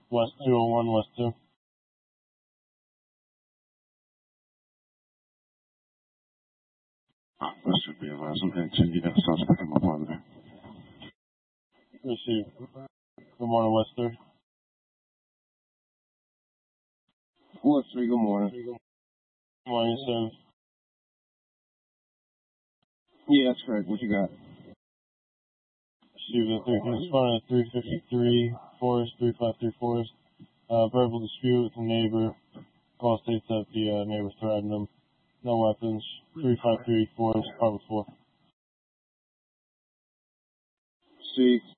West 201, West 2. That should be a lesson. Continue that suspect in my positive. Receive. Good morning, West 3. West 3, good morning. Good morning, sir. Yeah, that's correct. What you got? Receive the 3. Responding at 353 Forest, 353 Forest. Verbal dispute with the neighbor. Call states that the neighbor threatened him. No weapons. 353 Forest, Apartment 4. See.